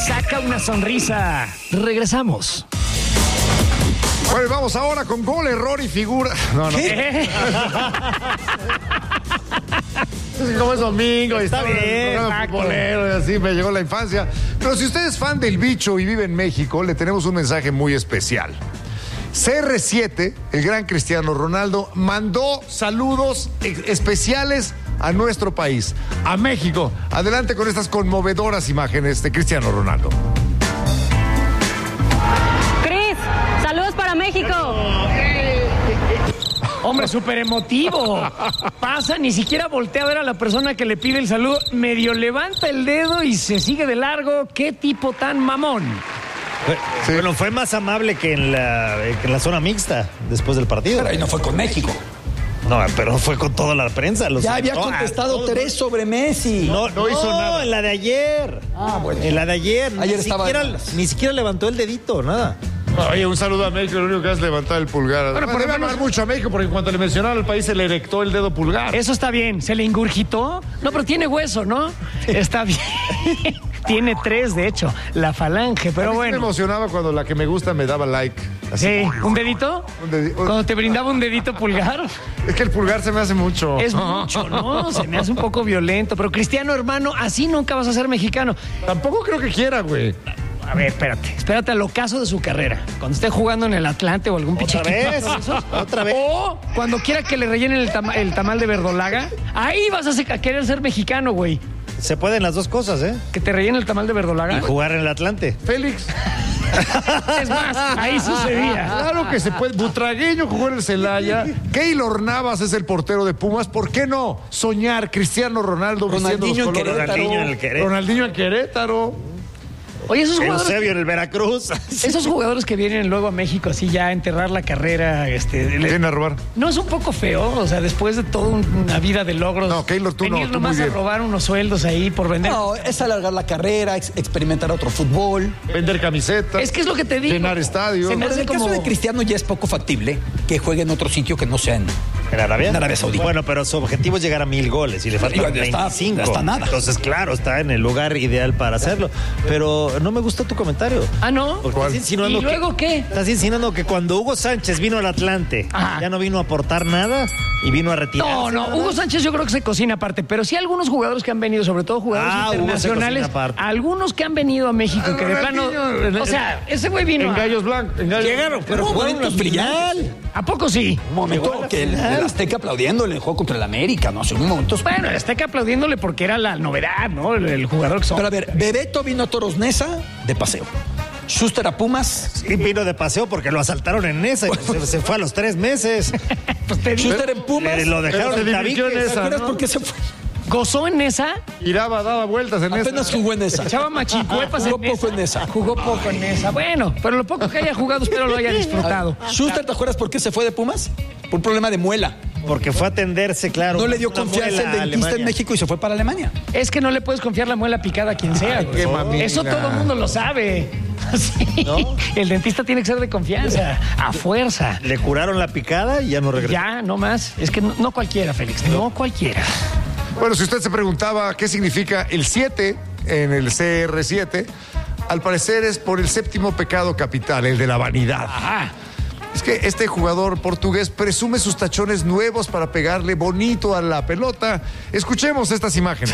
saca una sonrisa. Regresamos. Bueno, vamos ahora con gol, error y figura. No. Como es domingo y está bien, futbolero y así me llegó la infancia. Pero si usted es fan del bicho y vive en México, le tenemos un mensaje muy especial. CR7, el gran Cristiano Ronaldo, mandó saludos especiales a nuestro país, a México. Adelante con estas conmovedoras imágenes de Cristiano Ronaldo. Cris, saludos para México. Hombre, súper emotivo. Pasa, ni siquiera voltea a ver a la persona que le pide el saludo. Medio levanta el dedo y se sigue de largo. ¡Qué tipo tan mamón! Sí. Bueno, fue más amable que en la zona mixta después del partido. Pero ahí no fue con México. No, pero fue con toda la prensa. Ya había contestado 3 sobre Messi. No hizo nada. En la de ayer. Bueno. En la de ayer. Ayer ni siquiera levantó el dedito, nada. Oye, un saludo a México, lo único que hace es levantar el pulgar. Bueno, Debe amar mucho a México, porque cuando le mencionaron al país se le erectó el dedo pulgar. Eso está bien. ¿Se le ingurgitó? No, pero tiene hueso, ¿no? Está bien. Tiene 3, de hecho, la falange, pero bueno. Me emocionaba cuando la que me gusta me daba like. Así. Sí, ¿un dedito? Cuando te brindaba un dedito pulgar. Es que el pulgar se me hace mucho. Es mucho, ¿no? Se me hace un poco violento. Pero Cristiano, hermano, así nunca vas a ser mexicano. Tampoco creo que quiera, güey. A ver, espérate al ocaso de su carrera. Cuando esté jugando en el Atlante o algún pinche equipo. ¿Otra vez? O cuando quiera que le rellenen el tamal de verdolaga, ahí vas a querer ser mexicano, güey. Se pueden las dos cosas, ¿eh? Que te rellenen el tamal de verdolaga. Y jugar en el Atlante. Félix. Es más, ahí sucedía. Claro que se puede. Butragueño jugó en el Celaya. Keylor Navas es el portero de Pumas. ¿Por qué no soñar Cristiano Ronaldo vistiendo los colores? Ronaldinho en Querétaro. Oye, esos jugadores. Eusebio en el Veracruz. Esos jugadores que vienen luego a México así ya a enterrar la carrera, Vienen a robar. ¿No es un poco feo? O sea, después de toda una vida de logros. No, Keylor, tú no. Venir Tú nomás muy a bien. robar unos sueldos ahí por vender. No, es alargar la carrera, experimentar otro fútbol. Vender camisetas. Es que es lo que te digo. Llenar estadios. Se me Pero en hace el caso como de Cristiano ya es poco factible que juegue en otro sitio que no sea en Arabia? En Arabia Saudita. Bueno, pero su objetivo es llegar a 1000 goles y le faltan Ya está, 25. ya está nada. Entonces, claro, está en el lugar ideal para hacerlo. Pero no me gustó tu comentario. Ah, ¿no? Porque estás insinuando ¿Y luego qué? Estás insinuando que cuando Hugo Sánchez vino al Atlante, Ajá. ya no vino a aportar nada y vino a retirarse. No, Hugo Sánchez yo creo que se cocina aparte, pero sí algunos jugadores que han venido, sobre todo jugadores Hugo se internacionales, cocina aparte. algunos que han venido a México que de plano, o sea, ese güey vino En a... Gallos Blancos. Llegaron, pero jugaron momentos una final. brillantes. ¿A poco sí? Un momento que el Azteca aplaudiéndole el juego contra el América, no sé, un momento. Bueno, el Azteca aplaudiéndole porque era la novedad, ¿no? El jugador que son. Pero a ver, Bebeto vino a Toros Neza de paseo. Schuster a Pumas. Y vino de paseo porque lo asaltaron en esa y se fue a los 3 meses. Pues te digo, Schuster en Pumas. Lo dejaron Pero se en divirtió en tabiques. esa, ¿Te acuerdas ¿no? por qué se fue? gozó en esa, Giraba, daba vueltas en Apenas esa. jugó en esa. echaba machicuepas Jugó en poco esa. en esa. Jugó poco en esa. Bueno, pero lo poco que haya jugado espero lo haya disfrutado. Schuster, ¿te acuerdas por qué se fue de Pumas? Por un problema de muela. Porque fue a atenderse, claro. No le dio una confianza muela el a dentista en Alemania. México y se fue para Alemania. Es que no le puedes confiar la muela picada a quien sea. güey. qué mamila. Eso todo el mundo lo sabe. Sí. ¿No? El dentista tiene que ser de confianza, a fuerza. Le curaron la picada y ya no regresó. Ya, no más. Es que no cualquiera, Félix, no cualquiera. Bueno, si usted se preguntaba qué significa el 7 en el CR7, al parecer es por el séptimo pecado capital, el de la vanidad. Ajá. Es que este jugador portugués presume sus tachones nuevos para pegarle bonito a la pelota. Escuchemos estas imágenes.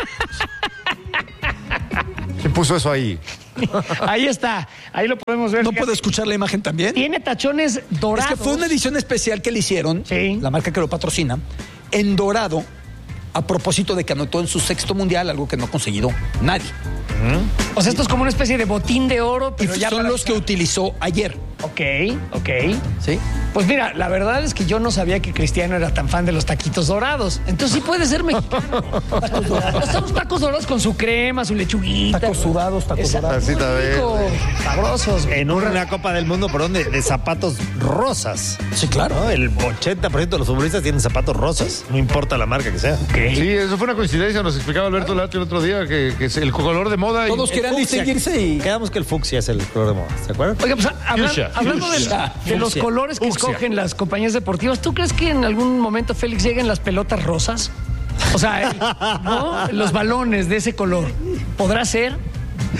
¿Quién puso eso ahí? Ahí está, ahí lo podemos ver. ¿No Fíjate. puedo escuchar la imagen también? Tiene tachones Es dorados. que fue una edición especial que le hicieron, Sí. la marca que lo patrocina, en dorado, a propósito de que anotó en su sexto mundial algo que no ha conseguido nadie. O sea, esto es como una especie de botín de oro, Y pero ya son para- los que utilizó ayer. Ok. ¿Sí? Pues mira, la verdad es que yo no sabía que Cristiano era tan fan de los taquitos dorados. Entonces sí puede ser mexicano. Son los tacos dorados con su crema, su lechuguita. Tacos sudados, tacos Exacto. dorados. Tacita Muy rico, sabrosos. En una Copa del Mundo, perdón, de zapatos rosas. Sí, claro. ¿No? El 80% de los futbolistas tienen zapatos rosas. No importa la marca que sea. Sí, eso fue una coincidencia. Nos explicaba Alberto Lati el otro día que es el color de moda. Todos querían Fucsia. distinguirse y... Quedamos que el fucsia es el color de moda, ¿se acuerdan? Oiga, pues Fuchsia. hablando de los Fuchsia. colores que Fuchsia. escogen las compañías deportivas, ¿tú crees que en algún momento, Félix, lleguen las pelotas rosas? O sea, ¿no? Los balones de ese color. ¿Podrá ser?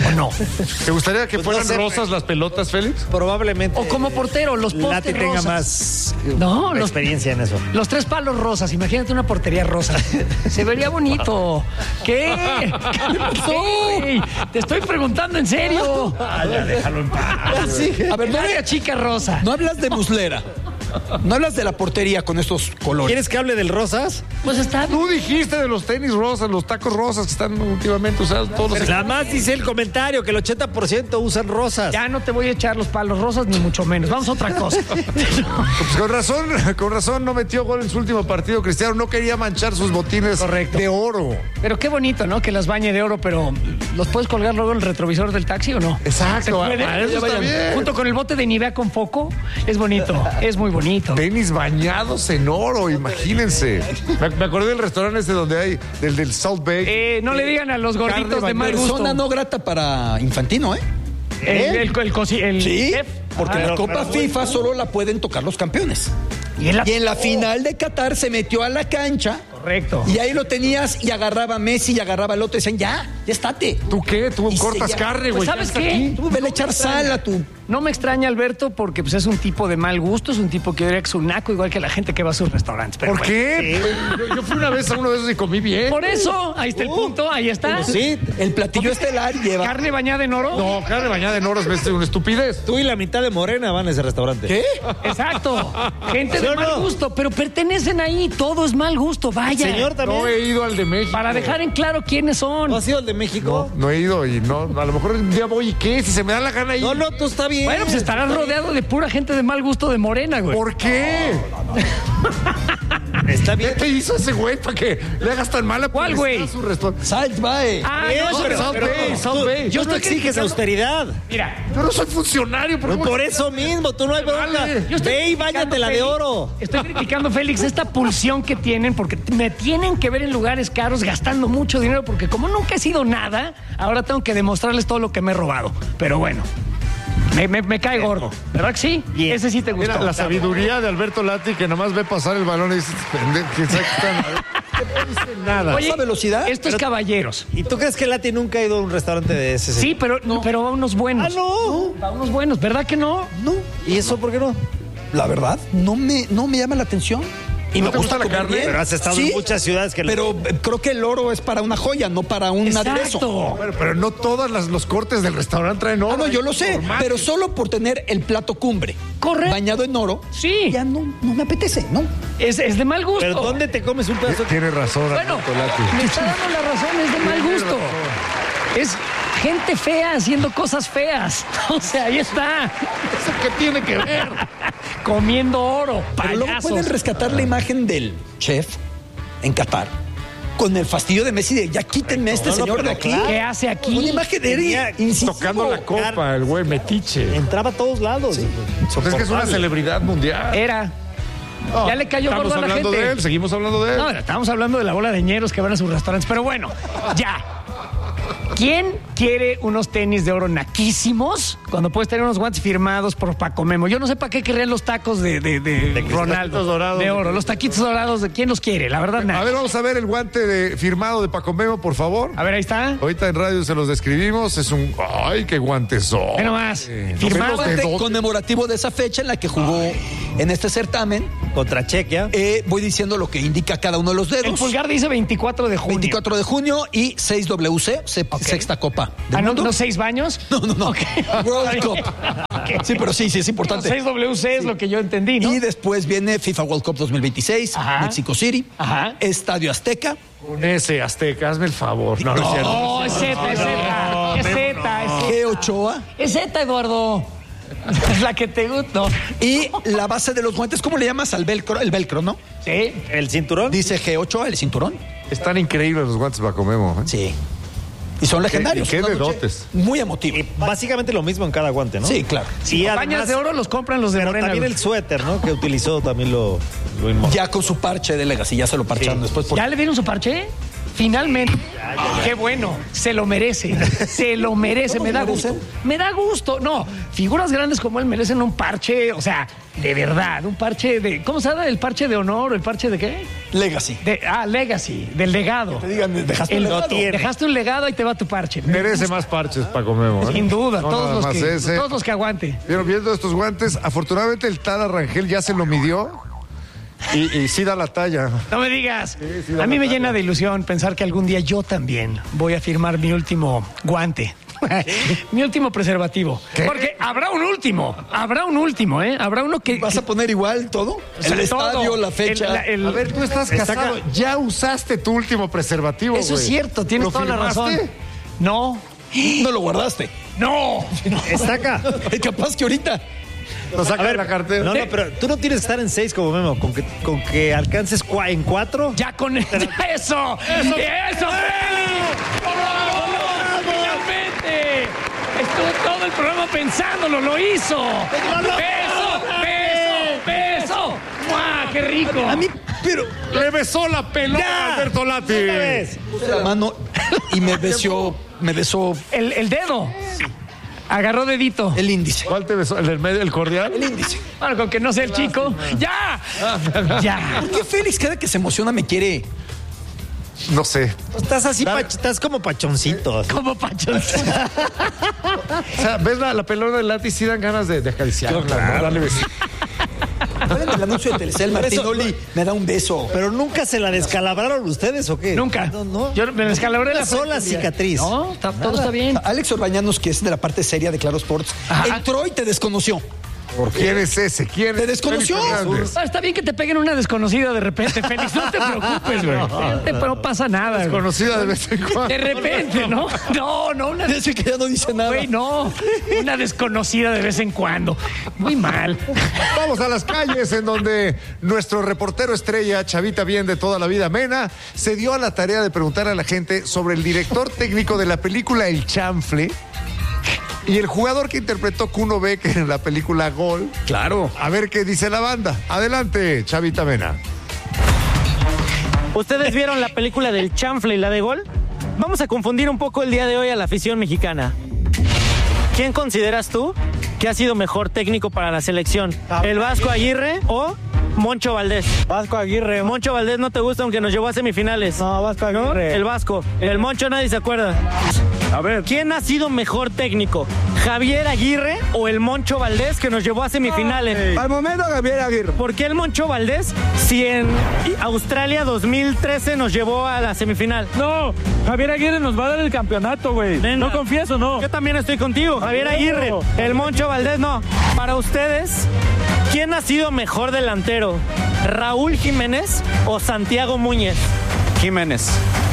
¿O no? ¿Te gustaría que Pues fueran no sé, rosas las pelotas, Félix? Probablemente. O como portero, los postes Lati tenga rosas. más No, los- experiencia en eso. Los 3 palos rosas, imagínate una portería rosa. Se vería bonito. ¿Qué? ¿Qué pasó? Ey, te estoy preguntando en serio. Ya déjalo en paz. A ver, Área chica rosa. no hablas de Muslera. No hablas de la portería con estos colores. ¿Quieres que hable del rosas? Pues está. Tú dijiste de los tenis rosas, los tacos rosas que están últimamente usados todos los... Nada más dice el comentario que el 80% usan rosas. Ya no te voy a echar los palos rosas, ni mucho menos. Vamos a otra cosa. Pues con razón no metió gol en su último partido. Cristiano no quería manchar sus botines Correcto. de oro. Pero qué bonito, ¿no? Que las bañe de oro, pero ¿los puedes colgar luego en el retrovisor del taxi o no? Exacto. ¿Se puede? Ah, eso está bien. Junto con el bote de Nivea con foco. Es bonito, es muy bonito. Tenis bañados en oro, imagínense. Me acordé del restaurante ese donde hay, del Salt Bay. No le digan a los gorditos de mal gusto. Persona no grata para Infantino, ¿eh? El Sí, chef. porque Ah, la Copa FIFA solo la pueden tocar los campeones. Y en la... Y en la final de Qatar se metió a la cancha. Correcto. Y ahí lo tenías y agarraba a Messi y agarraba al otro y decían, ya estate. ¿Tú qué? Tú Y cortas se- carne, Pues, güey. ¿sabes ya está qué? aquí. Tú vele a echar sal a tu... No me extraña, Alberto, porque pues, es un tipo de mal gusto, es un tipo que diría que es un naco, igual que la gente que va a sus restaurantes. Pero ¿Por bueno. qué? Yo fui una vez a uno de esos y comí bien. Por eso, ahí está el punto, ahí está. Sí, el platillo estelar lleva... Carne bañada en oro. No, carne bañada en oro es una estupidez. Tú y la mitad de Morena van a ese restaurante. ¿Qué? Exacto. Gente ¿Sí de o mal no? gusto, pero pertenecen ahí, todo es mal gusto, vaya. Señor, también. No he ido al de México. Para dejar en claro quiénes son. ¿No has ido al de México? No he ido y no, a lo mejor un día voy y qué, si se me da la gana ir. No, no, tú está bien. Bueno, pues estarás rodeado de pura gente de mal gusto de Morena, güey. ¿Por qué? Está ¿Qué bien. te hizo ese güey para que le hagas tan mala ¿Cuál, publicidad güey? a su restaurante? Salt Bae. Ah, Bien, no, eso pero- pero- Salt Bay, Salt Bay. Yo Yo no estoy exiges criticando- austeridad. Mira, Yo no soy funcionario, Pues por eso mismo, tú no hay bronca. Vale. yo estoy Ve y criticando, báñate la de Félix. oro. Estoy criticando, Félix, esta pulsión que tienen, porque me tienen que ver en lugares caros gastando mucho dinero, porque como nunca he sido nada, ahora tengo que demostrarles todo lo que me he robado. Pero bueno, me cae gordo. ¿Verdad que sí? Bien. Ese sí te gustó. Mira, la sabiduría de Alberto Lati que nomás ve pasar el balón y dice, pendejo, quién sabe qué están. No dice nada. Oye, ¿Esa velocidad? esto es caballeros. ¿Y tú crees que Lati nunca ha ido a un restaurante de ese? Sí, pero va a unos buenos. Ah, no. Va a unos buenos, ¿verdad que no? No, ¿Y eso por qué no? la verdad, no me llama la atención. Y ¿No me te gusta la comer carne? bien. Pero has estado en muchas ciudades que... Pero creo que el oro es para una joya, no para un aderezo. Exacto. Bueno, pero no todos los cortes del restaurante traen oro. Ah, no, yo lo sé, Normal. pero solo por tener el plato cumbre Correcto. bañado en oro, Sí. ya no me apetece, ¿no? Es de mal gusto. ¿Pero dónde te comes un pedazo? Tiene razón, Bueno, Alberto Lati. me está dando la razón, es de mal gusto. Es gente fea haciendo cosas feas. O sea, ahí está. ¿Eso qué tiene que ver? Comiendo oro, Pero luego payasos. pueden rescatar la imagen del chef en Qatar con el fastidio de Messi de ya quítenme a este No, no, señor de pero aquí. claro. ¿Qué hace aquí? Una imagen de Tenía- él incisivo. Tocando la copa, el güey metiche. Entraba a todos lados. Es que es una celebridad mundial. Era. Ya le cayó Estamos gordo a la hablando gente. de él, seguimos hablando de él. No, estamos hablando de la bola de ñeros que van a sus restaurantes. Pero bueno, ya. ¿Quién quiere unos tenis de oro naquísimos cuando puedes tener unos guantes firmados por Paco Memo? Yo no sé para qué querrían los tacos de Ronaldo. taquitos dorados. De oro. Los taquitos dorados, ¿de quién los quiere? La verdad, A nada. ver, vamos a ver el guante firmado de Paco Memo, por favor. A ver, ahí está. Ahorita en radio se los describimos. Es un. ¡Ay, qué guantes son! Ve nomás. No Firmado. menos de dos. Conmemorativo de esa fecha en la que jugó en este certamen. Contra Chequia. Voy diciendo lo que indica cada uno de los El dedos. pulgar dice 24 de junio. 24 de junio y 6 WC, sexta copa del Ah, ¿no, mundo. no 6 baños? No. Ok. World Cup. Ok. Sí, pero sí, es importante. 6 WC es lo que yo entendí, ¿no? Y después viene FIFA World Cup 2026, Ajá. Mexico City, Ajá. Estadio Azteca. Con ese Azteca, hazme el favor. No, no es cierto. No, es Z, es Z. Es Z, es Z. G. Ochoa Es Z, Eduardo. Es la que te gusta. y la base de los guantes, ¿cómo le llamas al velcro? El velcro, ¿no? Sí. ¿El cinturón? Dice G. Ochoa, el cinturón. Están increíbles los guantes de Paco Memo. ¿eh? Sí. Y son legendarios. qué Una noche dedotes. Muy emotivo. Y básicamente lo mismo en cada guante, ¿no? Sí, claro. Sí, Pañas de oro los compran los de Pero Morena. también güey. el suéter, ¿no? Que utilizó también lo inmortal. Ya con su parche de Legacy, ya se lo parcharon Sí. después. Por... ¿Ya le dieron su parche? Finalmente, qué bueno, se lo merece, me da gusto. Me da gusto. No, figuras grandes como él merecen un parche, o sea, de verdad, un parche de, ¿cómo se llama? ¿El parche de honor o el parche de qué? Legacy. Legacy, del legado. Te digan, dejaste un legado. Dejaste un legado, ahí te va tu parche. Merece más parches, Paco Memo. Sin duda, No, todos nada más ese. los que aguante. Pero viendo estos guantes, afortunadamente el Tala Rangel ya se lo midió y sí da la talla. No me digas. Sí, da A mí la me talla. llena de ilusión pensar que algún día yo también voy a firmar mi último guante. Mi último preservativo. Porque habrá un último, ¿eh? Habrá uno que... ¿Vas a poner igual todo? El estadio, la fecha. A ver, tú estás casado, ya usaste tu último preservativo, Eso es güey. cierto, tienes ¿Lo toda la razón. firmaste? No. No lo guardaste. No. Está acá. Ay, capaz que ahorita. Lo saca de la cartera. No, pero tú no tienes que estar en 6 como Memo. Con que alcances en 4. Ya con eso. ¡Eso, Félix! ¡Finalmente! Estuvo todo el programa pensándolo, lo hizo. ¡Beso! ¡Mua! ¡Qué rico! A mí, pero Le besó la pelota a Alberto Lati. puse la mano y me besó El dedo. Agarró dedito. el índice. ¿Cuál te besó? ¿El del medio, el cordial? El índice. Bueno, con que no sea el chico. ¡Ya! ¡Ya! ¿Por qué Félix cada que se emociona me quiere? No sé. Estás así, estás como pachoncito. Como pachoncito. O sea, ves la pelota de Lati y sí dan ganas de acariciarla, ¿no? Darle besitos. En el anuncio de Telcel, Martinoli me da un beso. ¿Pero nunca se la descalabraron ustedes o qué? Nunca. No. Yo me descalabré Una la sola cicatriz. No, todo está bien. Alex Orbañanos, que es de la parte seria de Claro Sports, Ajá. entró y te desconoció. ¿Quién es ese? ¿Quién? Te desconoció. Félix Fernández. Está bien que te peguen una desconocida de repente, Félix. No te preocupes, güey. No pasa nada, güey. Conocida de vez en cuando. De repente, ¿no? No, una Dice que ya no dice nada. Güey, no. Una desconocida de vez en cuando. Muy mal. Vamos a las calles en donde nuestro reportero estrella, Chavita Bien de toda la vida, Mena, se dio a la tarea de preguntar a la gente sobre el director técnico de la película El Chanfle y el jugador que interpretó Kuno Becker en la película Gol. Claro. A ver qué dice la banda. Adelante, Chavita Mena. ¿Ustedes vieron la película del Chanfle y la de Gol? Vamos a confundir un poco el día de hoy a la afición mexicana. ¿Quién consideras tú que ha sido mejor técnico para la selección? ¿El Vasco Aguirre o Moncho Valdés? Vasco Aguirre. Moncho Valdés no te gusta aunque nos llevó a semifinales. No, Vasco Aguirre. El Vasco. El Moncho nadie se acuerda. A ver. ¿Quién ha sido mejor técnico? ¿Javier Aguirre o el Moncho Valdés que nos llevó a semifinales? Al momento, Javier Aguirre. ¿Por qué el Moncho Valdés si en Australia 2013 nos llevó a la semifinal? No, Javier Aguirre nos va a dar el campeonato, güey. Venga. No confieso, no. Yo también estoy contigo, Javier Aguirre. El Moncho Valdés no. Para ustedes, ¿quién ha sido mejor delantero? ¿Raúl Jiménez o Santiago Muñez? Jiménez.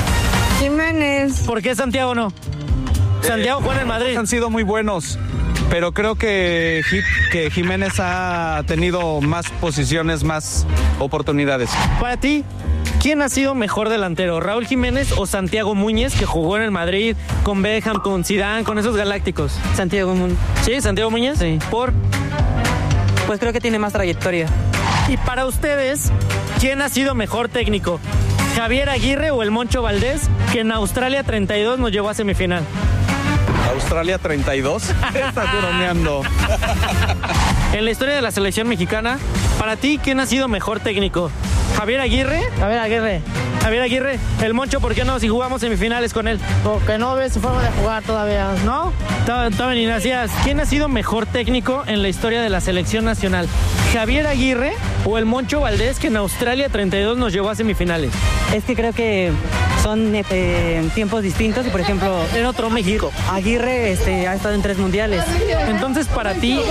¿Por qué Santiago no? Santiago juega en el Madrid. Han sido muy buenos, pero creo que Jiménez ha tenido más posiciones, más oportunidades. Para ti, ¿quién ha sido mejor delantero? ¿Raúl Jiménez o Santiago Muñez, que jugó en el Madrid con Beckham, con Zidane, con esos galácticos? Santiago Muñez. ¿Sí? ¿Santiago Muñez? Sí. ¿Por? Pues creo que tiene más trayectoria. Y para ustedes, ¿quién ha sido mejor técnico? ¿Javier Aguirre o el Moncho Valdés, que en Australia 32 nos llevó a semifinal? Australia 32. Estás bromeando. En la historia de la selección mexicana, para ti, ¿quién ha sido mejor técnico? ¿Javier Aguirre? Javier Aguirre. Javier Aguirre, el Moncho, ¿por qué no si jugamos semifinales con él? Porque no ves su forma de jugar todavía. ¿No? Todavía ni nacías. ¿Quién ha sido mejor técnico en la historia de la selección nacional? ¿Javier Aguirre o el Moncho Valdés, que en Australia 32 nos llevó a semifinales? Es que creo que son tiempos distintos y, por ejemplo, En otro México. Aguirre ha estado en 3 mundiales. Entonces, para ti,